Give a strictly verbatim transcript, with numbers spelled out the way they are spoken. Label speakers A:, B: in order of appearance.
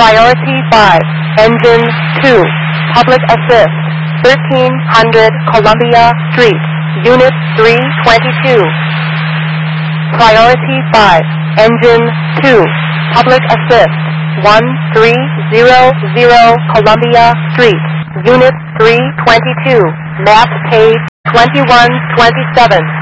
A: Priority five, Engine two, Public Assist, thirteen hundred Columbia Street, Unit three twenty-two. Priority five, Engine two, Public Assist, one three zero zero Columbia Street, Unit three twenty-two, Map page twenty-one twenty-seven.